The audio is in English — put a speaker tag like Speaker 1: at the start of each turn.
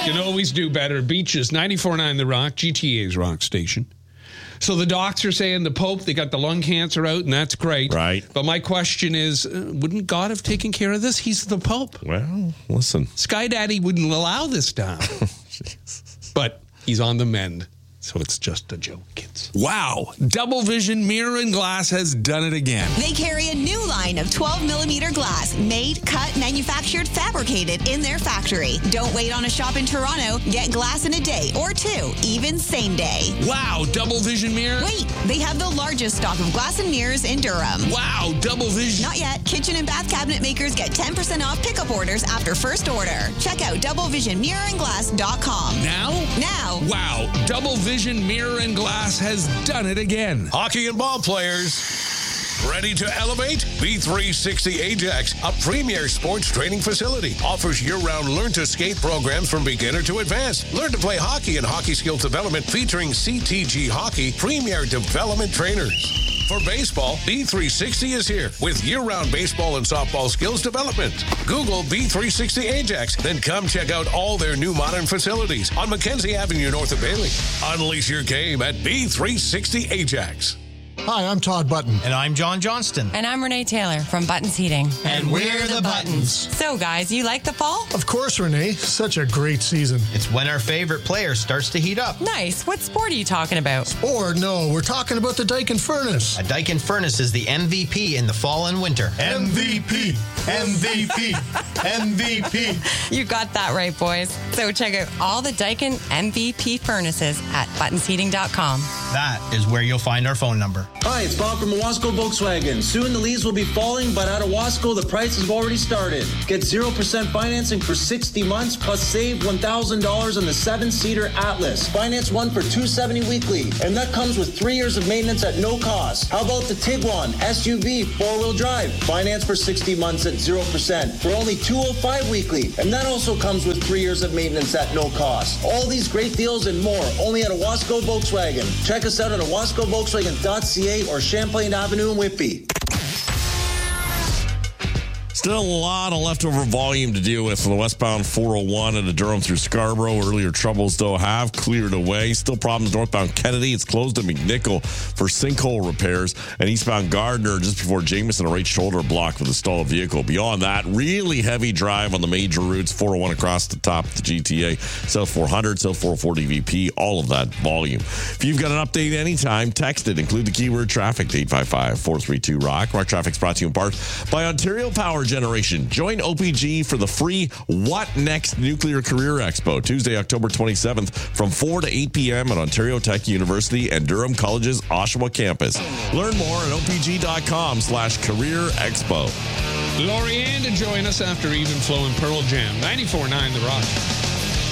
Speaker 1: Can always do better. Beaches, 94.9 The Rock, GTA's rock station. So the docs are saying the Pope, they got the lung cancer out, and that's great.
Speaker 2: Right.
Speaker 1: But my question is, wouldn't God have taken care of this? He's the Pope.
Speaker 2: Well, listen.
Speaker 1: Sky Daddy wouldn't allow this to happen. But he's on the mend. So it's just a joke, kids.
Speaker 3: Wow. Double Vision Mirror and Glass has done it again.
Speaker 4: They carry a new line of 12-millimeter glass, made, cut, manufactured, fabricated in their factory. Don't wait on a shop in Toronto. Get glass in a day or two, even same day.
Speaker 3: Wow. Double Vision Mirror.
Speaker 4: Wait, they have the largest stock of glass and mirrors in Durham.
Speaker 3: Wow. Double Vision.
Speaker 4: Not yet. Kitchen and bath cabinet makers get 10% off pickup orders after first order. Check out doublevisionmirrorandglass.com.
Speaker 3: Now?
Speaker 4: Now.
Speaker 3: Wow. Double Vision Mirror and Glass has done it again.
Speaker 5: Hockey and ball players, ready to elevate? B360 Ajax, a premier sports training facility, offers year-round learn-to-skate programs from beginner to advanced. Learn to play hockey and hockey skills development featuring CTG Hockey premier development trainers. For baseball, B360 is here with year-round baseball and softball skills development. Google B360 Ajax, then come check out all their new modern facilities on Mackenzie Avenue north of Bailey. Unleash your game at B360 Ajax.
Speaker 6: Hi, I'm Todd Button.
Speaker 7: And I'm John Johnston.
Speaker 8: And I'm Renee Taylor from Buttons Heating.
Speaker 7: And we're the Buttons.
Speaker 8: So, guys, you like the fall?
Speaker 6: Of course, Renee. Such a great season.
Speaker 7: It's when our favorite player starts to heat up.
Speaker 8: Nice. What sport are you talking about?
Speaker 6: Or, no, we're talking about the Daikin Furnace.
Speaker 7: A Daikin Furnace is the MVP in the fall and winter.
Speaker 6: MVP! MVP! MVP!
Speaker 8: You got that right, boys. So check out all the Daikin MVP furnaces at buttonsheating.com.
Speaker 7: That is where you'll find our phone number.
Speaker 9: Hi, it's Bob from Owasco Volkswagen. Soon the leaves will be falling, but at Owasco, the prices have already started. Get 0% financing for 60 months, plus save $1,000 on the 7-seater Atlas. Finance one for $270 weekly, and that comes with 3 years of maintenance at no cost. How about the Tiguan SUV 4-wheel drive? Finance for 60 months at 0% for only $205 weekly, and that also comes with 3 years of maintenance at no cost. All these great deals and more only at Owasco Volkswagen. Check us out at owascovolkswagen.ca or Champlain Avenue in Whitby.
Speaker 2: Still a lot of leftover volume to deal with from the westbound 401 into Durham through Scarborough. Earlier troubles, though, have cleared away. Still problems northbound Kennedy. It's closed at McNichol for sinkhole repairs. And eastbound Gardner just before Jameson, a right shoulder blocked with a stalled vehicle. Beyond that, really heavy drive on the major routes. 401 across the top of the GTA. South 400, South 440 VP. All of that volume. If you've got an update anytime, text it. Include the keyword traffic to 855-432-ROCK. Rock Traffic's brought to you in part by Ontario Power Generation. Join OPG for the free What Next Nuclear Career Expo, Tuesday, October 27th from 4 to 8 p.m. at Ontario Tech University and Durham College's Oshawa campus. Learn more at opg.com/career expo.
Speaker 1: Lorianne to join us after Even Flow and Pearl Jam. 94.9 The Rock.